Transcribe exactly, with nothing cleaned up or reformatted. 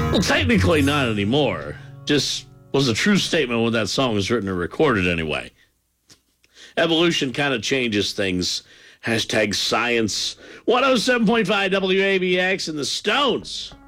Well, technically not anymore. Just was a true statement when that song was written or recorded anyway. Evolution kind of changes things. Hashtag science. one oh seven point five W A B X and the Stones.